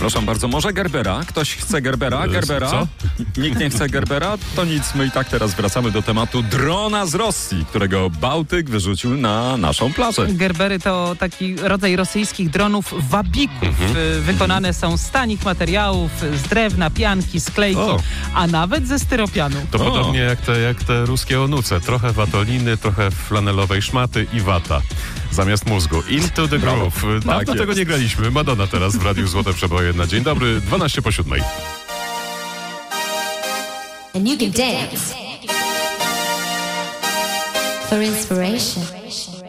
Przepraszam bardzo, może Gerbera? Ktoś chce Gerbera? Gerbera? Co? Nikt nie chce Gerbera? To nic, my i tak teraz wracamy do tematu drona z Rosji, którego Bałtyk wyrzucił na naszą plażę. Gerbery to taki rodzaj rosyjskich dronów wabików. Wykonane są z tanich materiałów, z drewna, pianki, sklejki, O. a nawet ze styropianu. To podobnie jak te ruskie onuce. Trochę watoliny, trochę flanelowej szmaty i wata. Zamiast mózgu. Into the groove. Dawno jest. tego nie graliśmy. Madonna teraz w Radiu Złote Przeboje na dzień dobry. 7:12. And you can dance for inspiration.